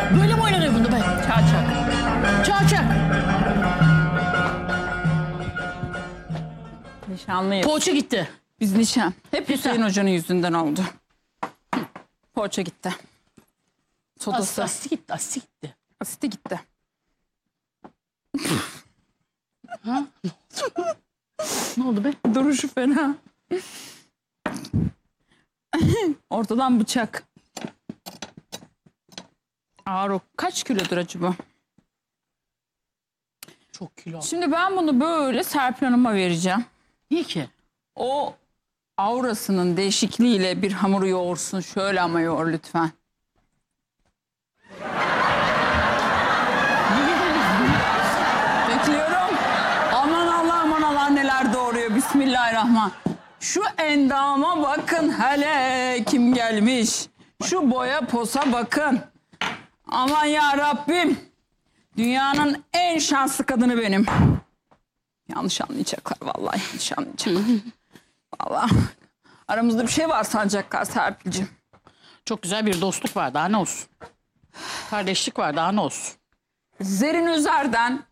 Böyle mi oynanıyor bunda be? Çağçak. Çağçak. Nişanlıyız. Poğaça gitti. Biz nişan. Hep Hüseyin Hoca'nın yüzünden oldu. Poğaça gitti. Sodası. Aslı gitti, aslı gitti. Asiti gitti. Ne oldu be? Duruşu fena. Ortadan bıçak. Ağır o. Kaç kilodur acaba? Çok kilo. Şimdi ben bunu böyle Serpil Hanım'a vereceğim. Niye ki? O aurasının değişikliğiyle bir hamuru yoğursun. Şöyle ama yoğur lütfen. Bekliyorum. Aman Allah aman Allah neler doğuruyor. Bismillahirrahmanirrahim. Şu endama bakın hele kim gelmiş. Şu boya posa bakın. Aman ya Rabbim. Dünyanın en şanslı kadını benim. Yanlış anlayacaklar vallahi yanlış anlayacaklar. Vallahi aramızda bir şey var sanacaklar Serpil'cim. Çok güzel bir dostluk var, daha ne olsun? Kardeşlik var, daha ne olsun? Zerrin Üzer'den